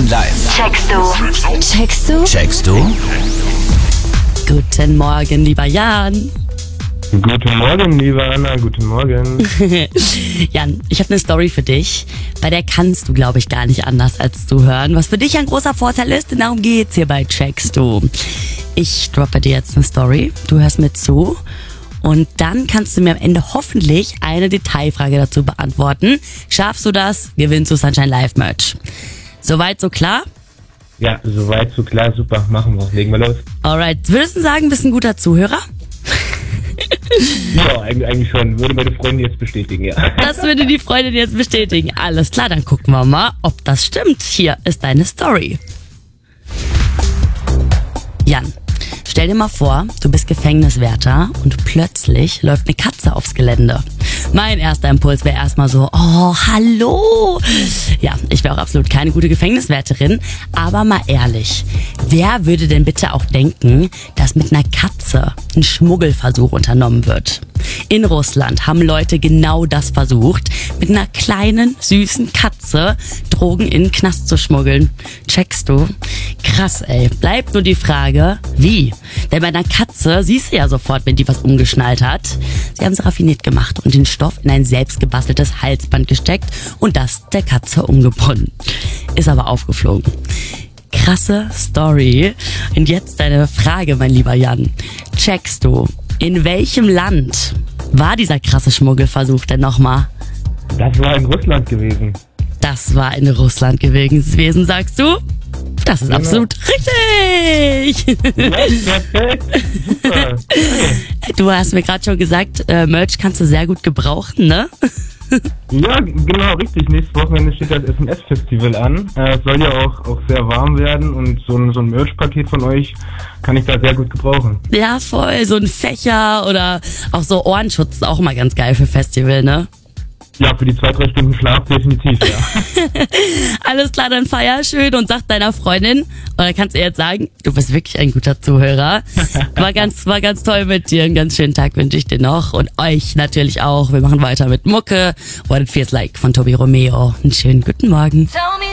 live. Checkst du? Guten Morgen, lieber Jan. Guten Morgen, liebe Anna, guten Morgen. Jan, ich habe eine Story für dich. Bei der kannst du, glaube ich, gar nicht anders als zuhören. Was für dich ein großer Vorteil ist, denn darum geht's hier bei Checkst du. Ich droppe dir jetzt eine Story, du hörst mir zu und dann kannst du mir am Ende hoffentlich eine Detailfrage dazu beantworten. Schaffst du das, gewinnst du Sunshine Live Merch. Soweit, so klar? Ja, soweit, so klar, super, machen wir, legen wir los. Alright, würdest du sagen, bist ein guter Zuhörer? Ja, eigentlich schon, würde meine Freundin jetzt bestätigen, ja. Das würde die Freundin jetzt bestätigen. Alles klar, dann gucken wir mal, ob das stimmt. Hier ist deine Story. Jan, stell dir mal vor, du bist Gefängniswärter und plötzlich läuft eine Katze aufs Gelände. Mein erster Impuls wäre erstmal so, oh, hallo. Ja, ich wäre auch absolut keine gute Gefängniswärterin, aber mal ehrlich, wer würde denn bitte auch denken, dass mit einer Katze ein Schmuggelversuch unternommen wird? In Russland haben Leute genau das versucht, mit einer kleinen, süßen Katze Drogen in den Knast zu schmuggeln. Checkst du? Krass, ey. Bleibt nur die Frage, wie? Denn bei einer Katze siehst du ja sofort, wenn die was umgeschnallt hat. Sie haben es raffiniert gemacht und den Stoff in ein selbstgebasteltes Halsband gesteckt und das der Katze umgebunden. Ist aber aufgeflogen. Krasse Story. Und jetzt deine Frage, mein lieber Jan. Checkst du, in welchem Land war dieser krasse Schmuggelversuch denn nochmal? Das war in Russland gewesen. Das war in Russland gewesen, sagst du? Das ist absolut richtig. Ja, perfekt, super. Du hast mir gerade schon gesagt, Merch kannst du sehr gut gebrauchen, ne? Ja, genau, richtig. Nächstes Wochenende steht das SMS-Festival an. Es soll ja auch sehr warm werden und so ein Merch-Paket von euch kann ich da sehr gut gebrauchen. Ja, voll. So ein Fächer oder auch so Ohrenschutz ist auch immer ganz geil für Festival, ne? Ja, für die 2-3 Stunden Schlaf definitiv, ja. Alles klar, dann feier schön und sag deiner Freundin, oder kannst du jetzt sagen, du bist wirklich ein guter Zuhörer. War ganz toll mit dir. Einen ganz schönen Tag wünsche ich dir noch und euch natürlich auch. Wir machen weiter mit Mucke. What It Feels Like von Tobi Romeo. Einen schönen guten Morgen.